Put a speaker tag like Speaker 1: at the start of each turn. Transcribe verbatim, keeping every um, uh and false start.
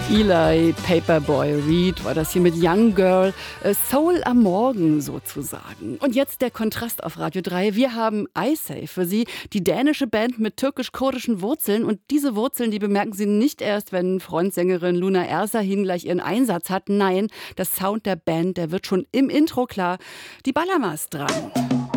Speaker 1: Eli Paperboy Reed war das hier mit Young Girl, äh, Soul am Morgen sozusagen. Und jetzt der Kontrast auf Radio drei. Wir haben iSafe für Sie, die dänische Band mit türkisch-kurdischen Wurzeln. Und diese Wurzeln, die bemerken Sie nicht erst, wenn Frontsängerin Luna Ersahin gleich ihren Einsatz hat. Nein, der Sound der Band, der wird schon im Intro klar. Die Ballamas dran.